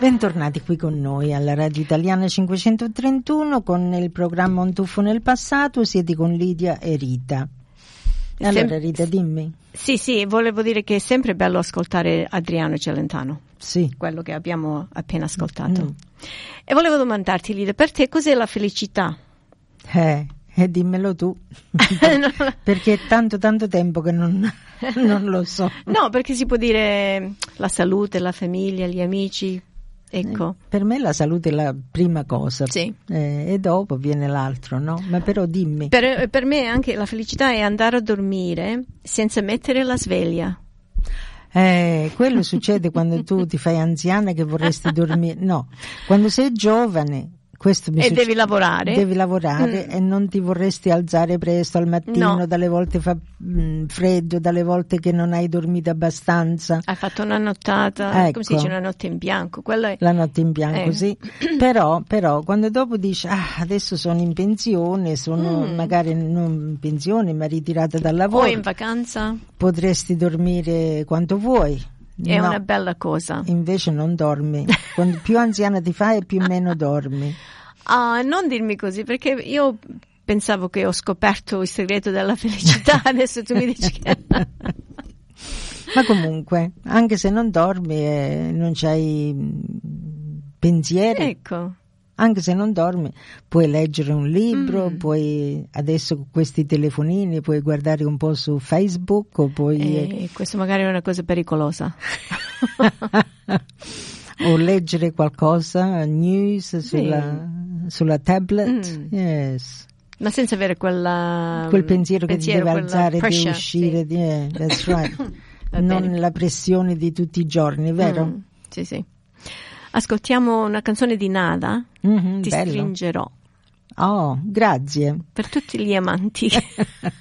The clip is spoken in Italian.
Bentornati qui con noi alla Radio Italiana 531 con il programma Un tuffo nel passato. Siete con Lidia e Rita. Allora Rita, dimmi. Sì, volevo dire che è sempre bello ascoltare Adriano Celentano. Sì. Quello che abbiamo appena ascoltato. E volevo domandarti, Lidia, per te cos'è la felicità? Dimmelo tu, perché è tanto tempo che non lo so. No, perché si può dire la salute, la famiglia, gli amici, ecco. Per me la salute è la prima cosa, sì. E dopo viene l'altro, no? Ma però dimmi. Per me anche la felicità è andare a dormire senza mettere la sveglia. Quello succede quando tu ti fai anziana che vorresti dormire. No, quando sei giovane. Devi lavorare. Devi lavorare e non ti vorresti alzare presto al mattino, no. Dalle volte fa freddo, dalle volte che non hai dormito abbastanza. Hai fatto una nottata, come si dice, una notte in bianco. Quella è... La notte in bianco, sì. Però quando dopo dici, adesso sono in pensione, sono magari non in pensione ma ritirata dal lavoro. O in vacanza. Potresti dormire quanto vuoi. È una bella cosa. Invece non dormi. Quando più anziana ti fai e più meno dormi. Non dirmi così, perché io pensavo che ho scoperto il segreto della felicità, adesso tu mi dici che... Ma comunque, anche se non dormi non c'hai pensieri. Ecco. Anche se non dormi, puoi leggere un libro, puoi adesso con questi telefonini puoi guardare un po' su Facebook o puoi... questo magari è una cosa pericolosa. O leggere qualcosa, news sulla tablet. Yes. Ma senza avere quel pensiero che ti deve alzare, deve uscire. Sì. That's right. Non la pressione di tutti i giorni, vero? Sì. Ascoltiamo una canzone di Nada, Ti bello. stringerò. Oh, grazie. Per tutti gli amanti.